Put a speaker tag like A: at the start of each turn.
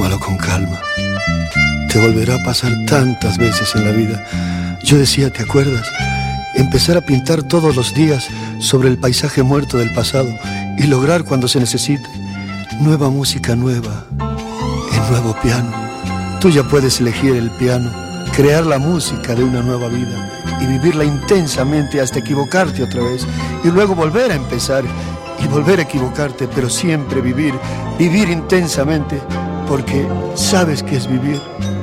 A: tómalo con calma. Te volverá a pasar tantas veces en la vida. Yo decía, ¿te acuerdas? Empezar a pintar todos los días sobre el paisaje muerto del pasado y lograr cuando se necesite nueva música nueva, en nuevo piano. Tú ya puedes elegir el piano, crear la música de una nueva vida y vivirla intensamente hasta equivocarte otra vez y luego volver a empezar y volver a equivocarte, pero siempre vivir intensamente, porque sabes que es vivir.